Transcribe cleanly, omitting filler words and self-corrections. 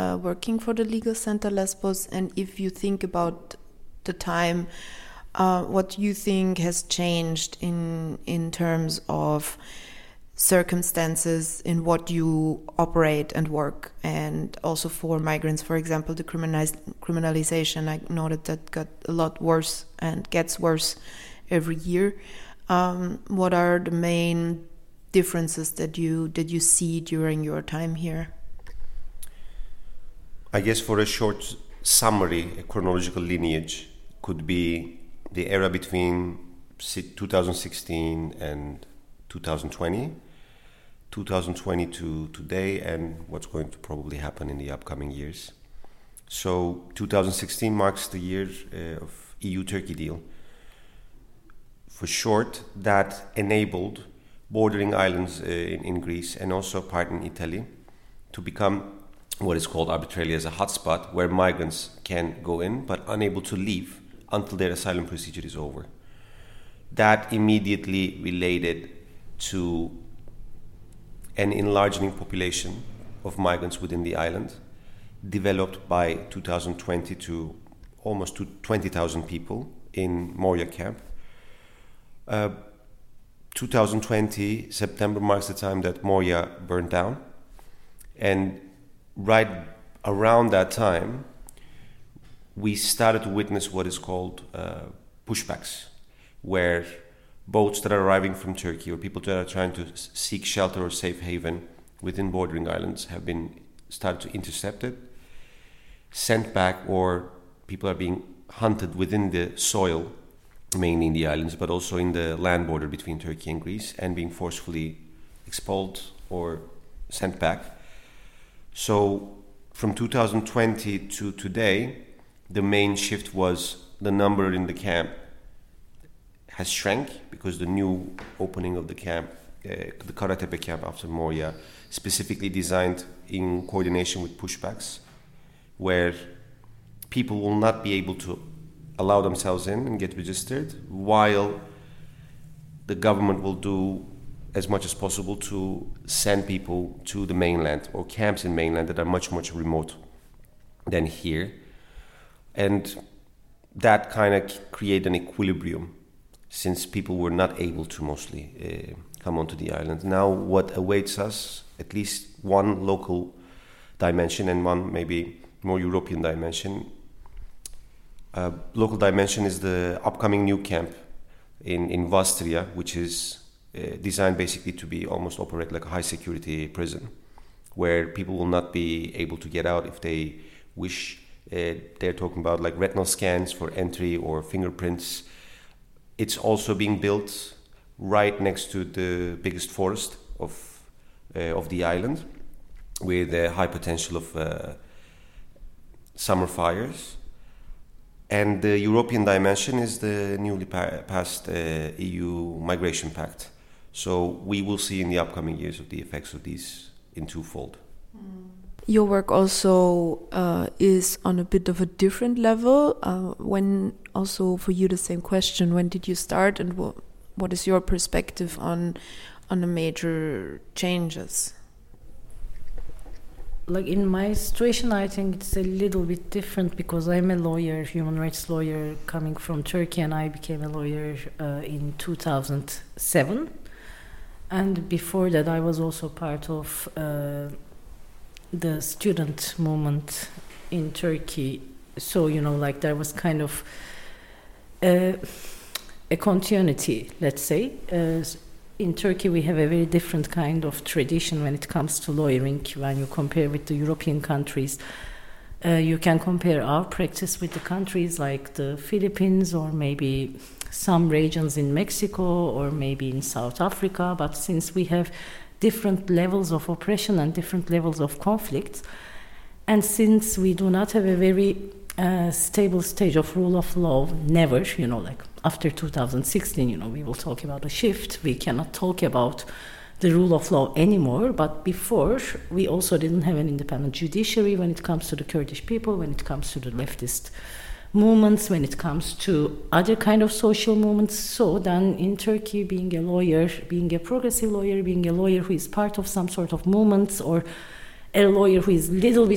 working for the Legal Center Lesbos, and if you think about the time, what you think has changed in terms of circumstances in what you operate and work, and also for migrants, for example, the criminalization. I noted that got a lot worse and gets worse every year. What are the main differences that you see during your time here? I guess for a short summary, a chronological lineage could be the era between 2016 and 2020, 2020 to today, and what's going to probably happen in the upcoming years. So 2016 marks the year of EU-Turkey deal. For short, that enabled bordering islands in Greece and also part in Italy to become what is called arbitrarily as a hotspot, where migrants can go in but unable to leave until their asylum procedure is over. That immediately related to an enlarging population of migrants within the island, developed by 2020 to almost to 20,000 people in Moria camp. 2020, September marks the time that Moria burned down. And right around that time, we started to witness what is called pushbacks, where boats that are arriving from Turkey or people that are trying to seek shelter or safe haven within bordering islands have been started to intercepted, sent back, or people are being hunted within the soil, mainly in the islands, but also in the land border between Turkey and Greece, and being forcefully expelled or sent back. So from 2020 to today, the main shift was the number in the camp has shrank because the new opening of the camp, the Karatepe camp after Moria, specifically designed in coordination with pushbacks, where people will not be able to allow themselves in and get registered, while the government will do as much as possible to send people to the mainland or camps in mainland that are much, much remote than here. And that kind of created an equilibrium, since people were not able to mostly come onto the island. Now what awaits us, at least one local dimension and one maybe more European dimension. Local dimension is the upcoming new camp in Vastria, which is designed basically to be almost operate like a high security prison, where people will not be able to get out if they wish. They're talking about like retinal scans for entry or fingerprints. It's also being built right next to the biggest forest of the island, with a high potential of summer fires. And the European dimension is the newly passed EU Migration Pact. So we will see in the upcoming years of the effects of these in twofold. Your work also is on a bit of a different level. When also for you the same question, when did you start, and what is your perspective on the major changes? Like in my situation, I think it's a little bit different because I'm a lawyer, human rights lawyer coming from Turkey, and I became a lawyer in 2007. And before that, I was also part of the student movement in Turkey. So, like there was kind of a continuity, let's say. In Turkey, we have a very different kind of tradition when it comes to lawyering. When you compare with the European countries, you can compare our practice with the countries like the Philippines, or maybe some regions in Mexico, or maybe in South Africa. But since we have different levels of oppression and different levels of conflict, and since we do not have a very stable stage of rule of law, never, like after 2016, we will talk about a shift. We cannot talk about the rule of law anymore, but before, we also didn't have an independent judiciary when it comes to the Kurdish people, when it comes to the leftist movements, when it comes to other kind of social movements. So then in Turkey, being a lawyer, being a progressive lawyer, being a lawyer who is part of some sort of movements, or a lawyer who is little bit